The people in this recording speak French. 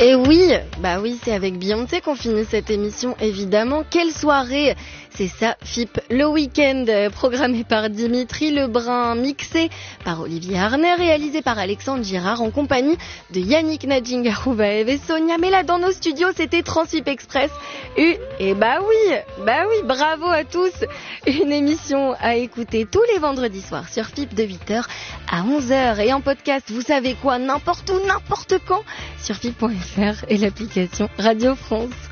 Et oui, c'est avec Beyoncé qu'on finit cette émission, évidemment. Quelle soirée! C'est ça, FIP, le week-end, programmé par Dimitri Lebrun, mixé par Olivier Arnay, réalisé par Alexandre Girard, en compagnie de Yannick Nadjingaroubaev et Sonia. Mais là, dans nos studios, c'était Transip Express. Et bravo à tous. Une émission à écouter tous les vendredis soirs sur FIP de 8h à 11h. Et en podcast, vous savez quoi, n'importe où, n'importe quand, sur FIP.fr et l'application Radio France.